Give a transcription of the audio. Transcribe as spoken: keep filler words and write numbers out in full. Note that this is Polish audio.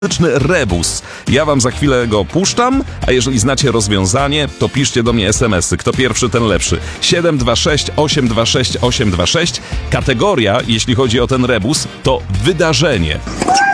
rebus. Ja wam za chwilę go puszczam, a jeżeli znacie rozwiązanie, to piszcie do mnie es em esy. Kto pierwszy, ten lepszy. siedem dwa sześć osiem dwa sześć osiem dwa sześć. Kategoria, jeśli chodzi o ten rebus, to wydarzenie.